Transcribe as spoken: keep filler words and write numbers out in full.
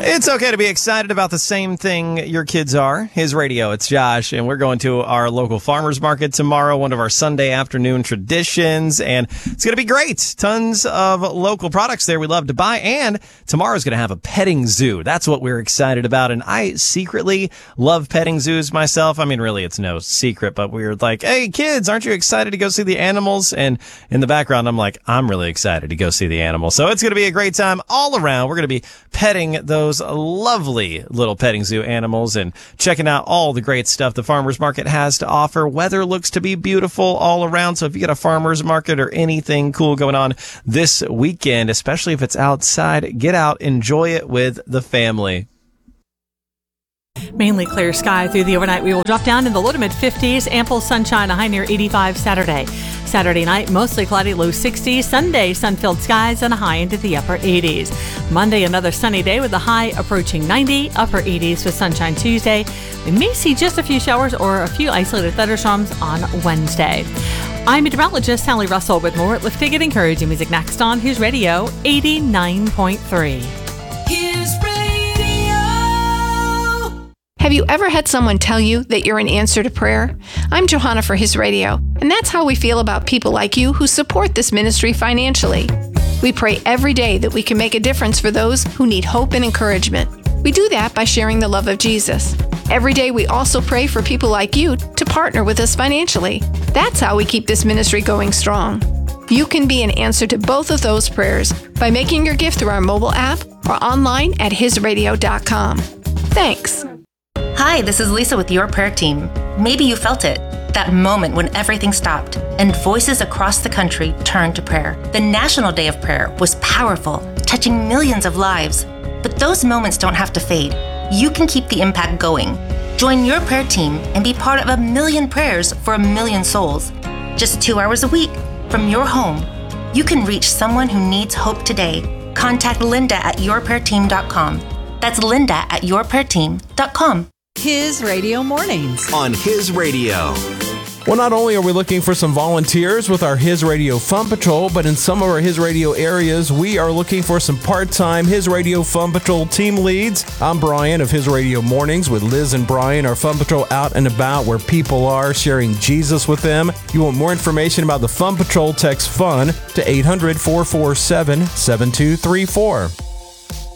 It's okay to be excited about the same thing your kids are. His Radio, it's Josh, and we're going to our local farmers market tomorrow, one of our Sunday afternoon traditions, and it's going to be great. Tons of local products there we love to buy, and tomorrow's going to have a petting zoo. That's what we're excited about, and I secretly love petting zoos myself. I mean, really, it's no secret, but we were like, hey, kids, aren't you excited to go see the animals? And in the background, I'm like, I'm really excited to go see the animals. So it's going to be a great time all around. We're going to be petting those lovely little petting zoo animals and checking out all the great stuff the farmers market has to offer. Weather looks to be beautiful all around. So if you get a farmers market or anything cool going on this weekend, especially if it's outside, get out, enjoy it with the family. Mainly clear sky through the overnight. We will drop down in the low to mid fifties. Ample sunshine, a high near eighty-five Saturday. Saturday night, mostly cloudy, low sixties. Sunday, sun-filled skies and a high into the upper eighties. Monday, another sunny day with a high approaching ninety, upper eighties with sunshine Tuesday. We may see just a few showers or a few isolated thunderstorms on Wednesday. I'm meteorologist Sally Russell with more uplifting and encouraging music next on His Radio eighty-nine point three. His Radio. Have you ever had someone tell you that you're an answer to prayer? I'm Johanna for His Radio, and that's how we feel about people like you who support this ministry financially. We pray every day that we can make a difference for those who need hope and encouragement. We do that by sharing the love of Jesus. Every day we also pray for people like you to partner with us financially. That's how we keep this ministry going strong. You can be an answer to both of those prayers by making your gift through our mobile app or online at his radio dot com. Thanks. Hi, this is Lisa with Your Prayer Team. Maybe you felt it, that moment when everything stopped and voices across the country turned to prayer. The National Day of Prayer was powerful, touching millions of lives. But those moments don't have to fade. You can keep the impact going. Join Your Prayer Team and be part of a million prayers for a million souls. Just two hours a week from your home, you can reach someone who needs hope today. Contact Linda at your prayer team dot com. That's Linda at your prayer team dot com. His Radio Mornings. On His Radio. Well, not only are we looking for some volunteers with our His Radio Fun Patrol, but in some of our His Radio areas, we are looking for some part-time His Radio Fun Patrol team leads. I'm Brian of His Radio Mornings with Liz and Brian, our Fun Patrol out and about where people are, sharing Jesus with them. You want more information about the Fun Patrol, text FUN to eight hundred, four four seven, seven two three four.